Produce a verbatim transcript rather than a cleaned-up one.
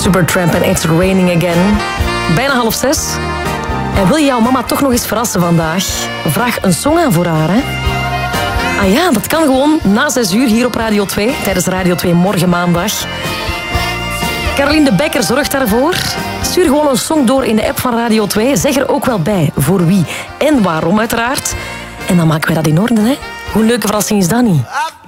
Supertramp en It's Raining Again. Bijna half zes. En wil je jouw mama toch nog eens verrassen vandaag? Vraag een song aan voor haar, hè? Ah ja, dat kan gewoon na zes uur hier op Radio twee. Tijdens Radio twee morgen maandag. Caroline de Bekker zorgt daarvoor. Stuur gewoon een song door in de app van Radio twee. Zeg er ook wel bij voor wie en waarom uiteraard. En dan maken wij dat in orde, hè? Hoe leuke verrassing is dat niet?